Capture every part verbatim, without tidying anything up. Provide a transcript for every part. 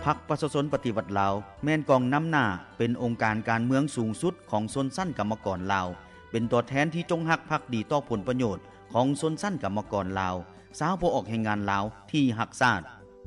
พรรคประชาชนปฏิวัติลาวแม่นกองนำหน้าเป็นองค์การการเมืองสูงสุดของชนชั้นกรรมกรลาวเป็นตัวแทนที่จงรักภักดีต่อผลประโยชน์ของชนชั้นกรรมกรลาวชาวผู้ออกแรงงานลาวที่รักชาติ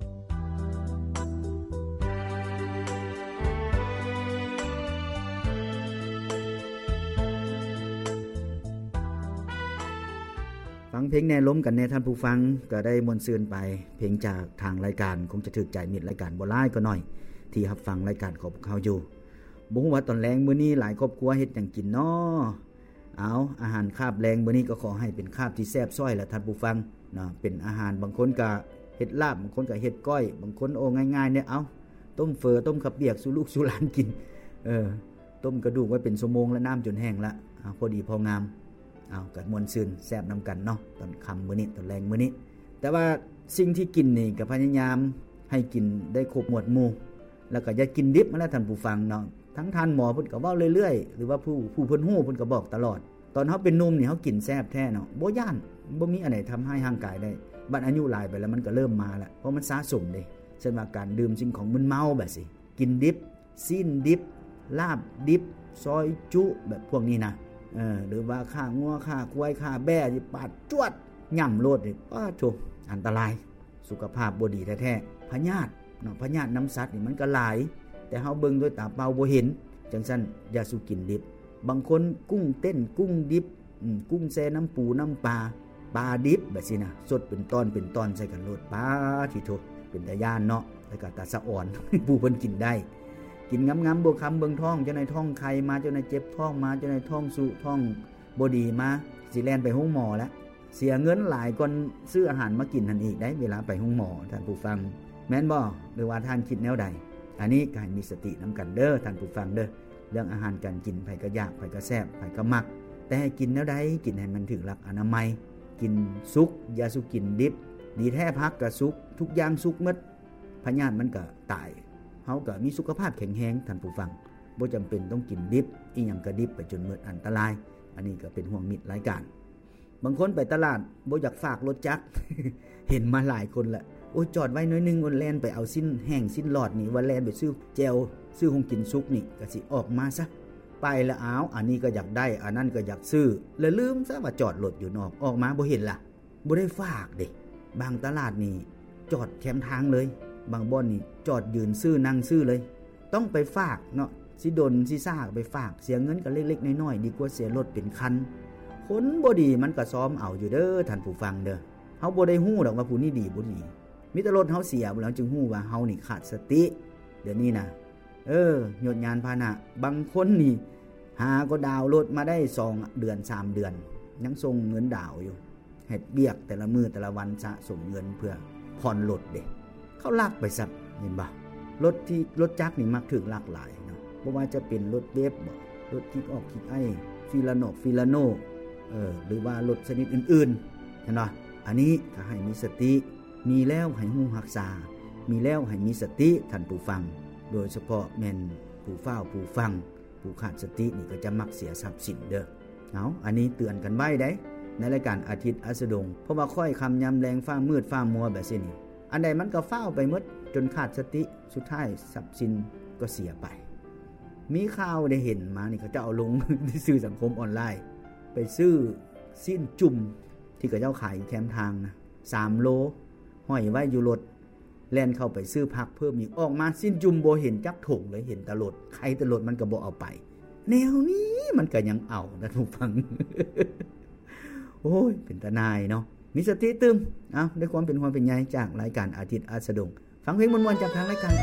ฟังเพลงแน่ล้มกันแน่ท่านผู้ฟังก็ได้มวลซืนไปเพลงจากทางรายการคงจะถึกใจมิตรรายการบ่หลายก็น้อยที่รับฟังรายการของพวกเขาอยู่บ่ฮู้ว่าตอนแลงมื้อนี้หลายครอบครัวเฮ็ดหยังกินน้อเอาอาหารคาบแลงมื้อนี้ก็ขอให้เป็นคาบที่แซ่บซ้อยแหละท่านผู้ฟังเนาะเป็นอาหารบางคนก็เฮ็ดลาบบางคนก็เฮ็ดก้อยบางคนโอ้ง่ายๆเนี่ยเอาต้มเฟอต้มข้าวเปียกสู่ลูกสู่หลานกินเออต้มกระดูกไว้เป็นชั่วโมงแล้วน้ำจนแห้งละเอาพอดีพองามเอากัดมวลซืนแซ่บนำกันเนาะตอนค่ำมื้อนี้ตอนแรงมื้อนี้แต่ว่าสิ่งที่กินนี่ก็พยายามให้กินได้ครบหมวดหมู่แล้วก็อย่ากินดิบมาแล้วท่านผู้ฟังเนาะทั้งท่านหมอเพิ่นก็เว้าเรื่อยๆหรือว่าผู้ผู้เพิ่นฮู้เพิ่นก็บอกตลอดตอนเฮาเป็นหนุ่มนี่เฮากินแซ่บแท้เนาะบ่ย่านบ่มีอันไหนทำให้ร่างกายได้บัดอายุหลายไปแล้วมันก็เริ่มมาแล้วเพราะมันสะสมเด้เช่นว่าการดื่มสิ่งของมึนเมาแบบสิกินดิบซีนดิบลาบดิบซอยจุแบบพวกนี้นะเออหรือว่าข้างัวข้าควายข้าแบ่สิปาดจวดย่ำโลดนี่ป้าโธอันตรายสุขภาพบ่ดีแท้ๆพยาธิเนาะพยาธิน้ำสัตว์นี่มันก็หลายแต่เฮาเบิ่งด้วยตาเปล่าบ่เห็นจังซั่นอย่าสุกินดิบบางคนกุ้งเต้นกุ้งดิบอืมกุ้งแช่น้ำปูน้ำปลาปลาดิบแบบสินะสดเป็นตอนเป็นตอนใส่กันโลดปลาที่โธเป็นตาย่านเนาะแล้วก็ตาสะอ่อน ผู้เพิ่นกินได้กินงำๆบ่คำเบิ่งท้องเจ้าในท้องไข่มาเจ้าในเจ็บท้องมาเจ้าในท้องสุท้องบ่ดีมาสิแล่นไปโรงหมอแล้วเสียเงินหลายก่อนซื้ออาหารมากินนั่นอีกได้เวลาไปโรงหมอท่านผู้ฟังแม่นบ่หรือว่าท่านคิดแนวใดอันนี้ก็ให้มีสตินำกันเด้อท่านผู้ฟังเด้อเรื่องอาหารการกินไผก็ยากไผก็แซ่บไผก็มักแต่ให้กินแนวใดกินให้มันถึงหลักอนามัยกินสุกอย่าสุกินดิบดีแท้พักก็สุกทุกอย่างสุกหมดพยาธิมันก็ตายเฮาก็มีสุขภาพแข็งแรงท่านผู้ฟังบ่จำเป็นต้องกินดิบอีหยังก็ดิบไปจนหมดอันตรายอันนี้ก็เป็นห่วงมิตรรายการบางคนไปตลาดบ่อยากฝากรถจักร เห็นมาหลายคนละโอ้ยจอดไว้น้อยนึงวันแล่นไปเอาสิ้นแห้งสิ้นหลอดนี่วันแล่นไปซื้อแจวซื้อของกินสุกนี่ก็สิออกมาซะไปแล้วอ้าวอันนี้ก็อยากได้อันนั้นก็อยากซื้อแล้วลืมซะว่าจอดรถอยู่นอกออกมาบ่เห็นล่ะบ่ได้ฝากเด้บางตลาดนี่จอดแคมทางเลยบางบ่อนนี่จอดยืนซื้อนั่งซื้อเลยต้องไปฝากเนาะสิดนสิซ่าไปฝากเสียเงินก็เล็กๆน้อยๆดีกว่าเสียรถเป็นคันคนบ่ดีมันก็ซ้อมเอาอยู่เด้อท่านผู้ฟังเด้อเฮาบ่ได้ฮู้ดอกว่าผู้นี้ดีบ่ดีมีแต่รถเฮาเสียแล้วจึงฮู้ว่าเฮานี่ขาดสติเดี๋ยวนี้นะเออโยดยานพาหนะบางคนนี่หาก็ดาวรถมาได้สองเดือนสามเดือนยังส่งเงินดาวอยู่เฮ็ดเบียกแต่ละมื้อแต่ละวันสะสมเงินเพื่อผ่อนรถเด้เขาลักไปซับเห็นบ่รถที่รถจักรนี่มักถูกลักหลายเนาะบ่ว่าจะเป็นรถเวฟบ่รถคิกออกคิกไอ้ฟิลาโนฟิลาโนเออหรือว่ารถชนิดอื่นๆเห็นบ่อันนี้ก็ให้มีสติมีแล้วให้ฮู้รักษามีแล้วให้มีสติท่านผู้ฟังโดยเฉพาะแม่นผู้เฝ้าผู้ฟังผู้ขาดสตินี่ก็จะมักเสียทรัพย์สินเด้อเอาอันนี้เตือนกันไว้ได้ในรายการอาทิตย์อัสดงเพราะว่าค่อยคำยามแรงฟ้ามืดฟ้ามัวแบบนี้อันใดมันก็เฝ้าไปหมดจนขาดสติสุดท้ายทรัพย์สินก็เสียไปมีข่าวได้เห็นมานี่เขาจะเอาลง ที่สื่อสังคมออนไลน์ไปซื้อสิ้นจุ่มที่เขาเจ้าขายแคมทางนะสามโลห้อยไว้อยู่รถแล่นเข้าไปซื้อพักเพิ่มอีกออกมาสิ้นจุ่มบ่เห็นจักถุงเลยเห็นตลอดใครตลอดมันก็บ่เอาไปแนวนี้มันก็ยังเอานะทุกฟัง โอ้ยเป็นตาหนายเนาะมีสติตึมเอ้าด้วยความเป็นความเป็นใหญ่จากรายการอาทิตย์อัสดงฟังเพลงม่วนๆจากทางรายการ